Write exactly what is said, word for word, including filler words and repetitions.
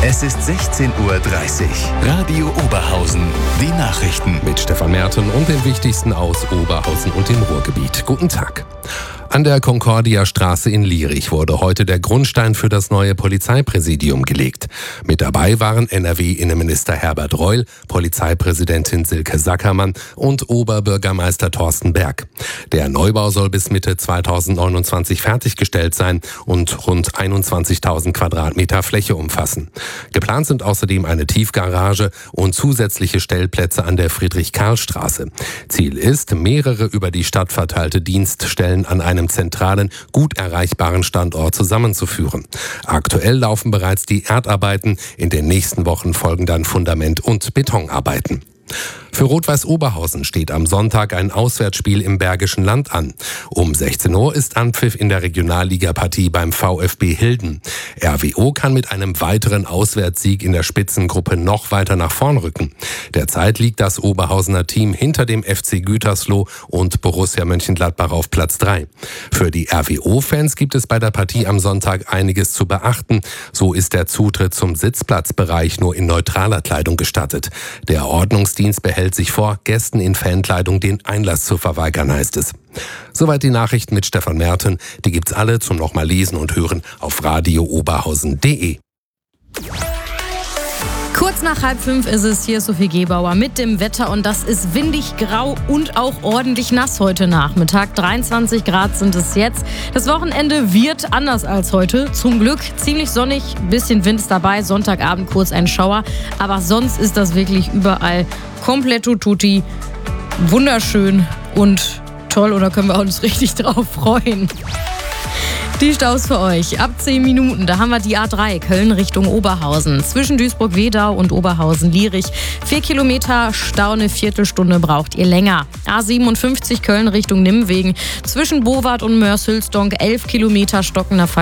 Es ist sechzehn Uhr dreißig. Radio Oberhausen. Die Nachrichten. Mit Stefan Merten und den wichtigsten aus Oberhausen und dem Ruhrgebiet. Guten Tag. An der Concordia-Straße in Lierich wurde heute der Grundstein für das neue Polizeipräsidium gelegt. Mit dabei waren N R W-Innenminister Herbert Reul, Polizeipräsidentin Silke Sackermann und Oberbürgermeister Thorsten Berg. Der Neubau soll bis Mitte zweitausendneunundzwanzig fertiggestellt sein und rund einundzwanzigtausend Quadratmeter Fläche umfassen. Geplant sind außerdem eine Tiefgarage und zusätzliche Stellplätze an der Friedrich-Karl-Straße. Ziel ist, mehrere über die Stadt verteilte Dienststellen an einem zentralen, gut erreichbaren Standort zusammenzuführen. Aktuell laufen bereits die Erdarbeiten, in den nächsten Wochen folgen dann Fundament- und Betonarbeiten. Für Rot-Weiß Oberhausen steht am Sonntag ein Auswärtsspiel im Bergischen Land an. Um sechzehn Uhr ist Anpfiff in der Regionalligapartie beim VfB Hilden. R W O kann mit einem weiteren Auswärtssieg in der Spitzengruppe noch weiter nach vorn rücken. Derzeit liegt das Oberhausener Team hinter dem F C Gütersloh und Borussia Mönchengladbach auf Platz drei. Für die R W O-Fans gibt es bei der Partie am Sonntag einiges zu beachten. So ist der Zutritt zum Sitzplatzbereich nur in neutraler Kleidung gestattet. Der Ordnungsdienst behält sich vor, Gästen in Fankleidung den Einlass zu verweigern, heißt es. Soweit die Nachrichten mit Stefan Merten. Die gibt's alle zum nochmal lesen und hören auf radio oberhausen punkt de. Kurz nach halb fünf ist es, hier ist Sophie Gebauer mit dem Wetter und das ist windig, grau und auch ordentlich nass heute Nachmittag. dreiundzwanzig Grad sind es jetzt. Das Wochenende wird anders als heute. Zum Glück ziemlich sonnig, bisschen Wind ist dabei, Sonntagabend kurz ein Schauer. Aber sonst ist das wirklich überall komplett tutti, wunderschön und toll und da können wir uns richtig drauf freuen. Die Staus für euch. Ab zehn Minuten, da haben wir die A drei Köln Richtung Oberhausen. Zwischen Duisburg-Wedau und Oberhausen-Lierich. Vier Kilometer Stau, eine Viertelstunde braucht ihr länger. A siebenundfünfzig Köln Richtung Nimwegen. Zwischen Bowart und Mörs-Hülsdonk elf Kilometer stockender Verkehr.